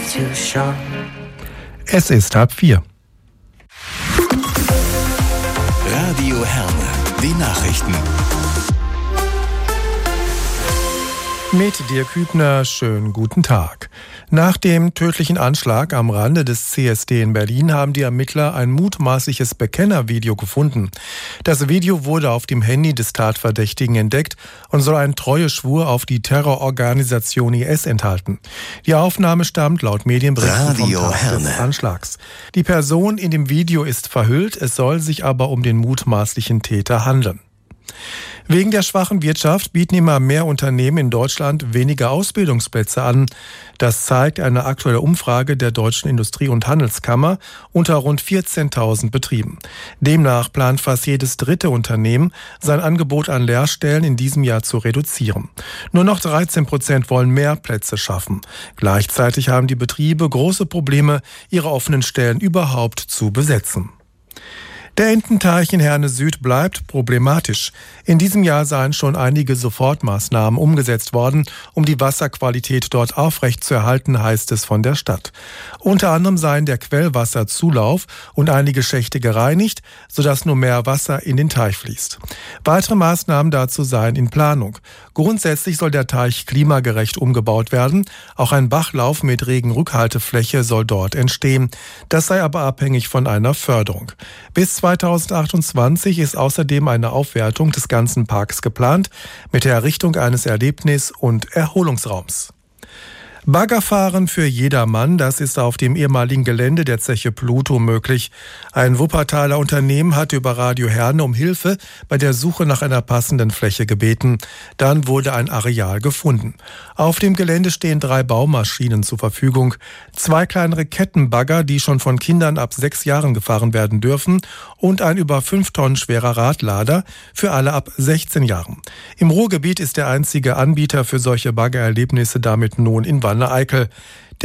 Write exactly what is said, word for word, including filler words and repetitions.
too sharp. Es ist halb vier. Radio Herne, die Nachrichten. Mit Dirk Hübner, schönen guten Tag. Nach dem tödlichen Anschlag am Rande des C S D in Berlin haben die Ermittler ein mutmaßliches Bekennervideo gefunden. Das Video wurde auf dem Handy des Tatverdächtigen entdeckt und soll einen Treueschwur auf die Terrororganisation I S enthalten. Die Aufnahme stammt laut Medienberichten vom Tag des Anschlags. Die Person in dem Video ist verhüllt, es soll sich aber um den mutmaßlichen Täter handeln. Wegen der schwachen Wirtschaft bieten immer mehr Unternehmen in Deutschland weniger Ausbildungsplätze an. Das zeigt eine aktuelle Umfrage der Deutschen Industrie- und Handelskammer unter rund vierzehntausend Betrieben. Demnach plant fast jedes dritte Unternehmen, sein Angebot an Lehrstellen in diesem Jahr zu reduzieren. Nur noch dreizehn Prozent wollen mehr Plätze schaffen. Gleichzeitig haben die Betriebe große Probleme, ihre offenen Stellen überhaupt zu besetzen. Der Ententeich in Herne Süd bleibt problematisch. In diesem Jahr seien schon einige Sofortmaßnahmen umgesetzt worden, um die Wasserqualität dort aufrechtzuerhalten, heißt es von der Stadt. Unter anderem seien der Quellwasserzulauf und einige Schächte gereinigt, sodass nur mehr Wasser in den Teich fließt. Weitere Maßnahmen dazu seien in Planung. Grundsätzlich soll der Teich klimagerecht umgebaut werden. Auch ein Bachlauf mit Regenrückhaltefläche soll dort entstehen. Das sei aber abhängig von einer Förderung. Bis zweitausendachtundzwanzig ist außerdem eine Aufwertung des ganzen Parks geplant mit der Errichtung eines Erlebnis- und Erholungsraums. Baggerfahren für jedermann, das ist auf dem ehemaligen Gelände der Zeche Pluto möglich. Ein Wuppertaler Unternehmen hatte über Radio Herne um Hilfe bei der Suche nach einer passenden Fläche gebeten. Dann wurde ein Areal gefunden. Auf dem Gelände stehen drei Baumaschinen zur Verfügung, zwei kleinere Kettenbagger, die schon von Kindern ab sechs Jahren gefahren werden dürfen, und ein über fünf Tonnen schwerer Radlader für alle ab sechzehn Jahren. Im Ruhrgebiet ist der einzige Anbieter für solche Baggererlebnisse damit nun in Wanne-Eickel.